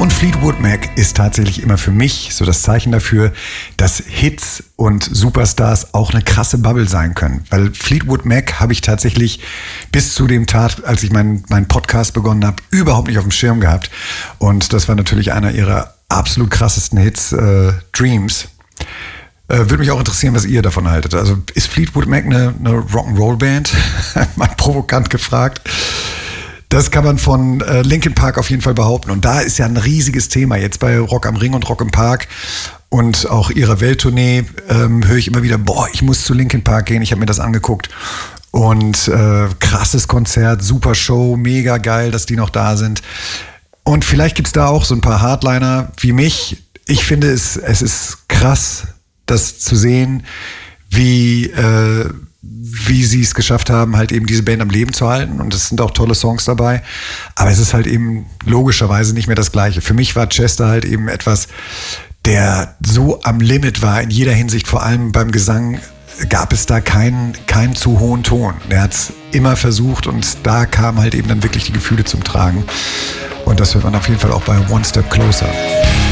Und Fleetwood Mac ist tatsächlich immer für mich so das Zeichen dafür, dass Hits und Superstars auch eine krasse Bubble sein können. Weil Fleetwood Mac habe ich tatsächlich bis zu dem Tag, als ich meinen Podcast begonnen habe, überhaupt nicht auf dem Schirm gehabt. Und das war natürlich einer ihrer absolut krassesten Hits, Dreams. Würde mich auch interessieren, was ihr davon haltet. Also ist Fleetwood Mac eine Rock'n'Roll-Band? Mal provokant gefragt. Das kann man von Linkin Park auf jeden Fall behaupten. Und da ist ja ein riesiges Thema. Jetzt bei Rock am Ring und Rock im Park und auch ihrer Welttournee höre ich immer wieder, ich muss zu Linkin Park gehen. Ich habe mir das angeguckt. Und krasses Konzert, super Show, mega geil, dass die noch da sind. Und vielleicht gibt es da auch so ein paar Hardliner wie mich. Ich finde, es ist krass, das zu sehen, wie sie es geschafft haben, halt eben diese Band am Leben zu halten. Und es sind auch tolle Songs dabei. Aber es ist halt eben logischerweise nicht mehr das Gleiche. Für mich war Chester halt eben etwas, der so am Limit war in jeder Hinsicht. Vor allem beim Gesang gab es da keinen zu hohen Ton. Er hat es immer versucht und da kamen halt eben dann wirklich die Gefühle zum Tragen. Und das hört man auf jeden Fall auch bei One Step Closer.